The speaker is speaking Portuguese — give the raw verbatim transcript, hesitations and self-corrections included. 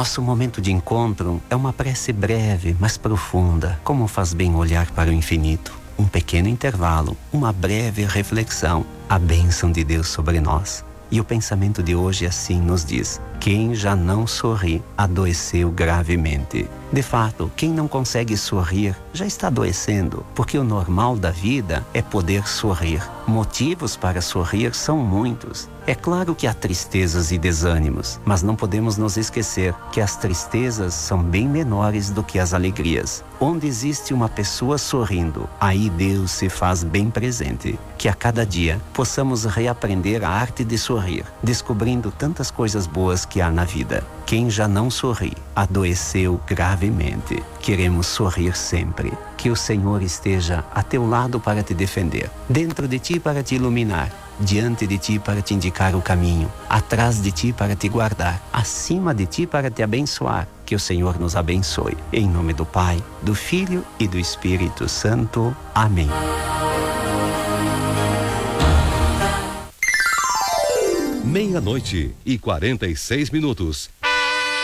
Nosso momento de encontro é uma prece breve, mas profunda. Como faz bem olhar para o infinito. Um pequeno intervalo, uma breve reflexão, a bênção de Deus sobre nós. E o pensamento de hoje assim nos diz: quem já não sorri, adoeceu gravemente. De fato, quem não consegue sorrir já está adoecendo, porque o normal da vida é poder sorrir. Motivos para sorrir são muitos. É claro que há tristezas e desânimos, mas não podemos nos esquecer que as tristezas são bem menores do que as alegrias. Onde existe uma pessoa sorrindo, aí Deus se faz bem presente. Que a cada dia possamos reaprender a arte de sorrir, descobrindo tantas coisas boas que há na vida. Quem já não sorri, adoeceu gravemente. Queremos sorrir sempre. Que o Senhor esteja a teu lado para te defender, dentro de ti para te iluminar, diante de ti para te indicar o caminho, atrás de ti para te guardar, acima de ti para te abençoar. Que o Senhor nos abençoe. Em nome do Pai, do Filho e do Espírito Santo. Amém. Meia-noite e quarenta e seis minutos.